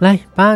来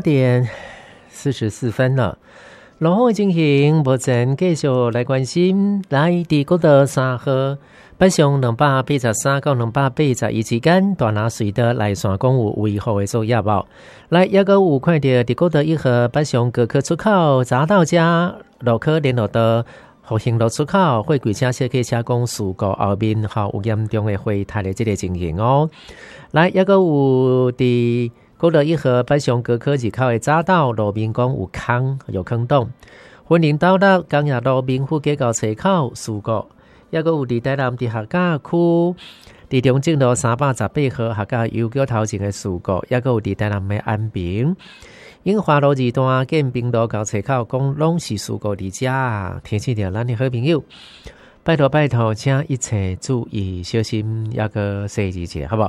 8:44了，落雨进行，目前继续来关心。来，伫国道3号北上283到281之间，大拿隧道内线讲有违法的作业无？来，也有看到伫国道1号北上高科出口匝道遮路口联络道复兴路出口，货柜车、小客车讲事故后面有严重的毁态的这个情形哦。来，也有伫国道1号北上高科入口的匝道路面讲有坑洞，婚林道路工业路民富街交车口事故，也有伫台南伫客家区伫中正路318号客家邮局头前的事故，也有伫台南的安平永华路2段建平路交车口讲拢是事故伫遮，提醒着咱的好朋友，拜托，请一切注意小心，也个细致些，好不好？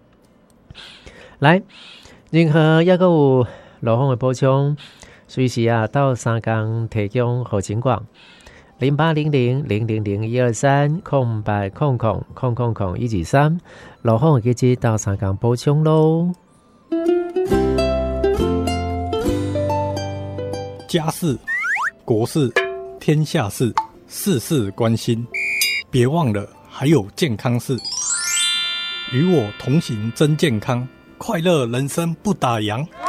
来，任何也有路况的补充，随时到3工提供后情况0800000123空白00000123，路况的记到3工补充咯。 家事、国事、天下事，事事关心。别忘了还有健康事，与我同行真健康，快乐人生不打烊。